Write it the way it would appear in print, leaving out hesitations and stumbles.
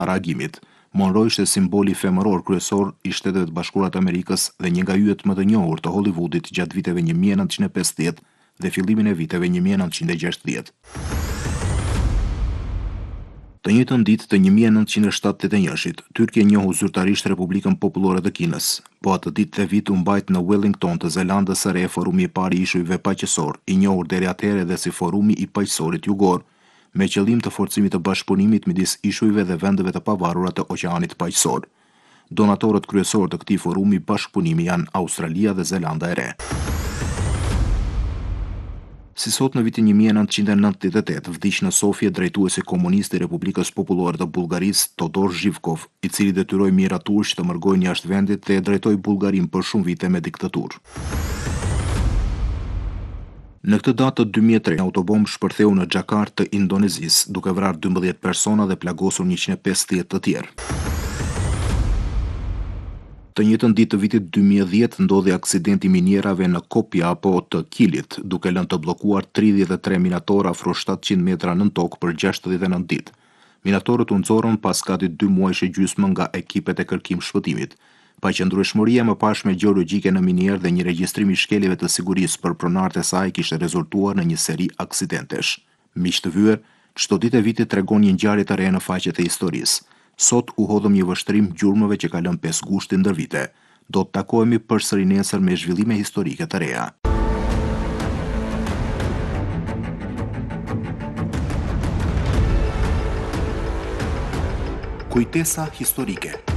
reagimit. Monroe ishte simboli femëror kryesor i Shteteve të Bashkuara të Amerikës dhe një nga yjet më të njohur të Hollywoodit gjatë viteve 1950 dhe fillimin e viteve 1960. Të njëjtën ditë të 1971-shit, Tyrkia njohu zyrtarisht Republikën Popullore të Kinës, po atë ditë dhe vit u mbajt në Wellington të Zelandës së Re forumi i parë i ishujve paqësor, i njohur deri atëherë edhe si forumi i paqësorit jugor, me qëllim të forcimit të bashkëpunimit midis ishujve dhe vendeve të pavarura të Oqeanit Paqësor. Donatorët kryesor të këtij forumi bashkëpunimi janë Australia dhe Zelanda e Re. Si sot në vitin 1998, vdiq në Sofje drejtuesi komunist i Republikës Popullore të Bullgarisë, Todor Zhivkov, i cili detyroi miratursh të mërgojnë jashtë vendit dhe e drejtoi Bullgarinë për shumë vite me diktaturë. Në këtë datë të 2003, një autobomb shpërtheu në Xhakartë të Indonezisë, duke vrarë 12 persona dhe plagosur 150 të tjerë. Të njëjtën ditë të vitit 2010 ndodhi aksidenti i minierave në Kopiapo të Kilit, duke lënë të bllokuar 33 minator afro 700 metra nën tokë për 69 ditë. Minatorët u nxorën pas gati 2 muajsh e gjysmë nga ekipet e kërkim shpëtimit. Paqëndrueshmëria e mëparshme gjeologjike në minier dhe një regjistrim i shkeljeve të sigurisë për pronarët e saj kishte rezultuar në një seri aksidentesh. Miq të vyer, çdo ditë e vitit tregon një ngjarje të re në faqet e historisë. Sot u hodhëm një vështrim gjurmëve që ka lënë 5 gushti ndër vite. Do të takohemi përsëri nesër me zhvillime historike të reja. Kujtesa historike.